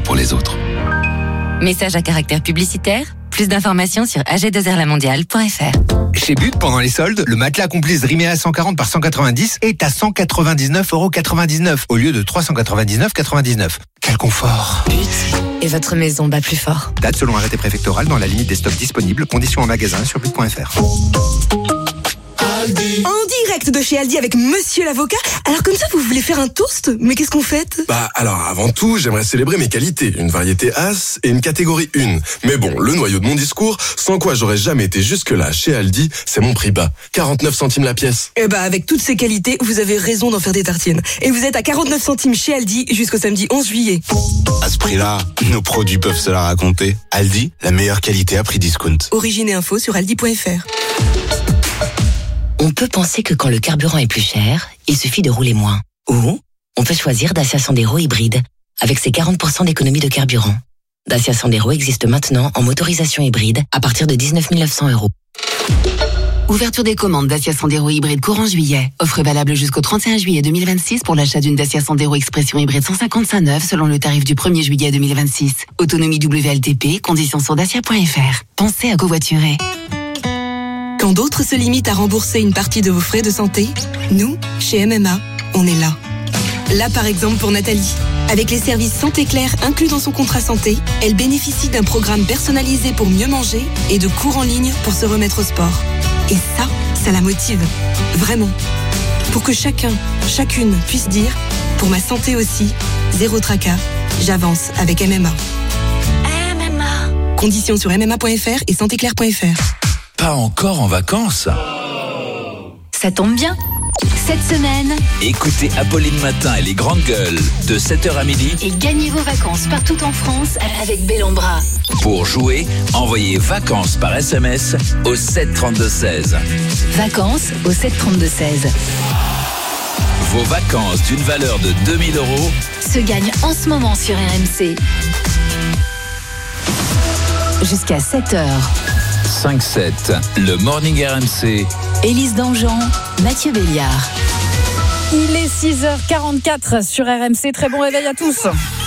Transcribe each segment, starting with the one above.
pour les autres. Message à caractère publicitaire. Plus d'informations sur ag2rlamondiale.fr. Chez But, pendant les soldes, le matelas Complice Rimea 140 par 190 est à 199,99€ au lieu de 399,99€. Quel confort! But et votre maison bat plus fort. Date selon arrêté préfectoral dans la limite des stocks disponibles. Conditions en magasin sur but.fr. En direct de chez Aldi avec Monsieur l'avocat. Alors comme ça, vous voulez faire un toast? Mais qu'est-ce qu'on fête? Alors avant tout, j'aimerais célébrer mes qualités. Une variété As et une catégorie 1. Mais bon, le noyau de mon discours, sans quoi j'aurais jamais été jusque-là chez Aldi, c'est mon prix bas. 49 centimes la pièce. Avec toutes ces qualités, vous avez raison d'en faire des tartines. Et vous êtes à 49 centimes chez Aldi jusqu'au samedi 11 juillet. À ce prix-là, nos produits peuvent se la raconter. Aldi, la meilleure qualité à prix discount. Origine et info sur aldi.fr. On peut penser que quand le carburant est plus cher, il suffit de rouler moins. Ou on peut choisir Dacia Sandero hybride, avec ses 40% d'économie de carburant. Dacia Sandero existe maintenant en motorisation hybride à partir de 19 900 €. Ouverture des commandes Dacia Sandero hybride courant juillet. Offre valable jusqu'au 31 juillet 2026 pour l'achat d'une Dacia Sandero Expression hybride 155 neuve selon le tarif du 1er juillet 2026. Autonomie WLTP, conditions sur dacia.fr. Pensez à covoiturer. Quand d'autres se limitent à rembourser une partie de vos frais de santé, nous, chez MMA, on est là. Là, par exemple, pour Nathalie. Avec les services Santé Claire inclus dans son contrat santé, elle bénéficie d'un programme personnalisé pour mieux manger et de cours en ligne pour se remettre au sport. Et ça la motive. Vraiment. Pour que chacun, chacune puisse dire, pour ma santé aussi, zéro tracas, j'avance avec MMA. MMA. Conditions sur mma.fr et santéclaire.fr. Pas encore en vacances? Ça tombe bien. Cette semaine, Écoutez Apolline Matin et les grandes gueules de 7h à midi. et gagnez vos vacances partout en France avec Bellombra. Pour jouer, envoyez vacances par SMS au 7 32 16. Vacances au 7 32 16. Vos vacances d'une valeur de 2000 € Se gagnent en ce moment sur RMC. Jusqu'à 7h. 5-7, le Morning RMC. Élise Dangean, Mathieu Béliard. Il est 6h44 sur RMC. Très bon réveil à tous.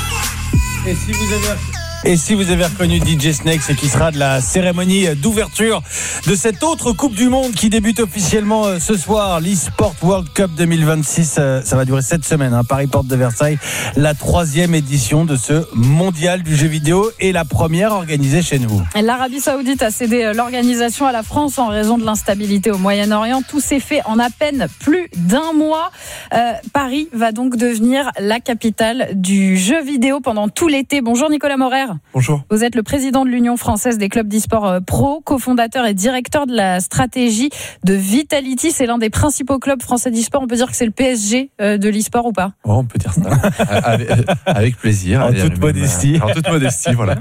Et si vous avez reconnu DJ Snake, c'est qu'il sera de la cérémonie d'ouverture de cette autre Coupe du Monde qui débute officiellement ce soir, l'eSport World Cup 2026. Ça va durer 7 semaines, Paris Porte de Versailles, la 3e édition de ce mondial du jeu vidéo et la première organisée chez nous. L'Arabie Saoudite a cédé l'organisation à la France en raison de l'instabilité au Moyen-Orient. Tout s'est fait en à peine plus d'un mois. Paris va donc devenir la capitale du jeu vidéo pendant tout l'été. Bonjour Nicolas Morer. Bonjour. Vous êtes le président de l'Union française des clubs d'e-sport pro, cofondateur et directeur de la stratégie de Vitality. C'est l'un des principaux clubs français d'e-sport. On peut dire que c'est le PSG de l'e-sport ou pas? On peut dire ça. avec plaisir. En toute modestie. En toute modestie, voilà.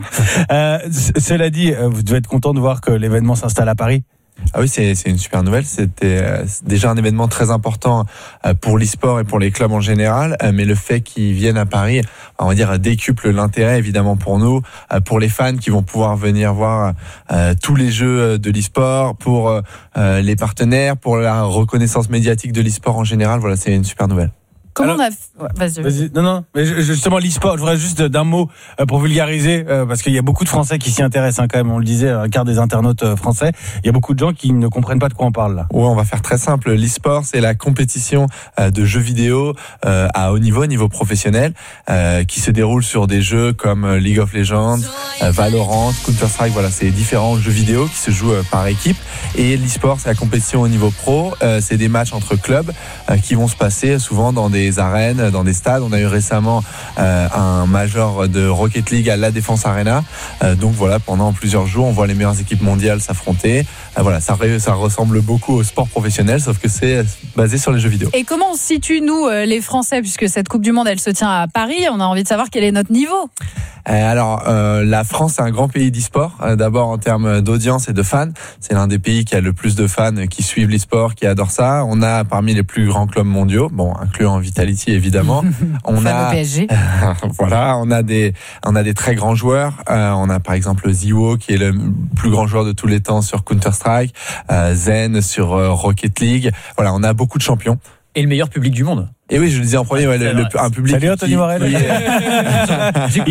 Cela dit, vous devez être content de voir que l'événement s'installe à Paris. Ah oui, c'est une super nouvelle. C'était déjà un événement très important pour l'e-sport et pour les clubs en général, mais le fait qu'ils viennent à Paris, on va dire, décuple l'intérêt évidemment pour nous, pour les fans qui vont pouvoir venir voir tous les jeux de l'e-sport, pour les partenaires, pour la reconnaissance médiatique de l'e-sport en général. Voilà, c'est une super nouvelle. Comment on a... Vas-y. Non, mais justement l'e-sport, je voudrais juste d'un mot pour vulgariser, parce qu'il y a beaucoup de Français qui s'y intéressent quand même, on le disait, un quart des internautes français. Il y a beaucoup de gens qui ne comprennent pas de quoi on parle là. Ouais, on va faire très simple. L'e-sport, c'est la compétition de jeux vidéo à haut niveau professionnel, qui se déroule sur des jeux comme League of Legends, Valorant, Counter-Strike. Voilà, c'est différents jeux vidéo qui se jouent par équipe. Et l'e-sport, c'est la compétition au niveau pro. C'est des matchs entre clubs qui vont se passer souvent dans des arènes, dans des stades. On a eu récemment un major de Rocket League à la Défense Arena. Donc voilà, pendant plusieurs jours, on voit les meilleures équipes mondiales s'affronter. Voilà, ça ressemble beaucoup au sport professionnel, sauf que c'est basé sur les jeux vidéo. Et comment on se situe, nous, les Français, puisque cette Coupe du Monde, elle se tient à Paris, on a envie de savoir quel est notre niveau. Alors, la France est un grand pays d'e-sport, d'abord en termes d'audience et de fans. C'est l'un des pays qui a le plus de fans qui suivent l'e-sport, qui adorent ça. On a parmi les plus grands clubs mondiaux, bon, incluant Vitality évidemment. On a PSG. Voilà, on a des très grands joueurs. On a par exemple Ziwo qui est le plus grand joueur de tous les temps sur Counter-Strike, Zen sur Rocket League. Voilà, on a beaucoup de champions. Et le meilleur public du monde. Et oui, je le disais en premier, un public. Salut Anthony Morel.